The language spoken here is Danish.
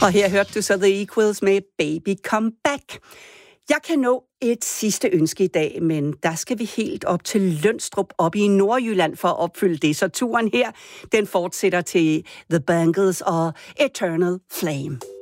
Og her hørte du så The Equals med Baby Come Back. Jeg kan nå et sidste ønske i dag, men der skal vi helt op til Lønstrup op i Nordjylland for at opfylde det. Så turen her, den fortsætter til The Bangles og Eternal Flame.